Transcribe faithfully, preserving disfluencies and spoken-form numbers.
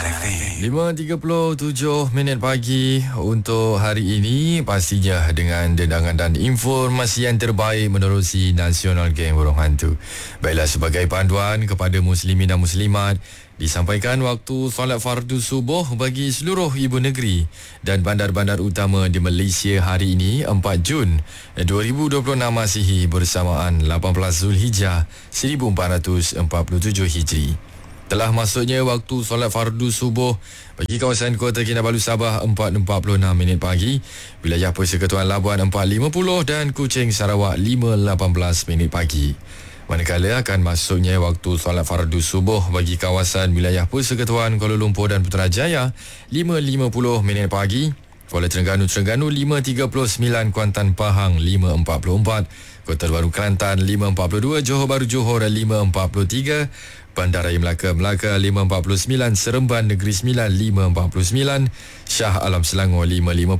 lima tiga puluh tujuh minit pagi untuk hari ini, pastinya dengan dendangan dan informasi yang terbaik menerusi National Game Burung Hantu. Baiklah, sebagai panduan kepada muslimin dan muslimat, disampaikan waktu solat fardu subuh bagi seluruh ibu negeri dan bandar-bandar utama di Malaysia hari ini empat Jun dua ribu dua puluh enam Masihi bersamaan lapan belas Zulhijjah seribu empat ratus empat puluh tujuh Hijri. Telah masuknya waktu solat fardu subuh bagi kawasan Kota Kinabalu Sabah empat empat puluh enam minit pagi, wilayah Persekutuan Labuan empat lima puluh dan Kuching Sarawak lima lapan belas minit pagi. Manakala akan masuknya waktu solat fardu subuh bagi kawasan wilayah Persekutuan Kuala Lumpur dan Putrajaya lima lima puluh minit pagi, Kuala Terengganu Terengganu lima tiga puluh sembilan, Kuantan Pahang lima empat puluh empat, Kota Baru Kelantan lima empat puluh dua, Johor Bahru Johor lima empat puluh tiga, Bandaraya Melaka Melaka lima empat puluh sembilan, Seremban Negeri Sembilan lima empat puluh sembilan, Shah Alam Selangor lima lima